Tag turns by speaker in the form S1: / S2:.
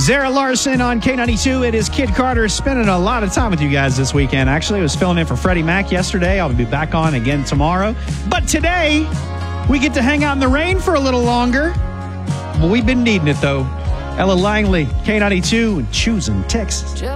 S1: Zara Larson on K92. It is Kid Carter spending a lot of time with you guys this weekend. Actually, I was filling in for Freddie Mac yesterday. I'll be back on again tomorrow. But today, we get to hang out in the rain for a little longer. Well, we've been needing it, though. Ella Langley, K92, and choosing Texas.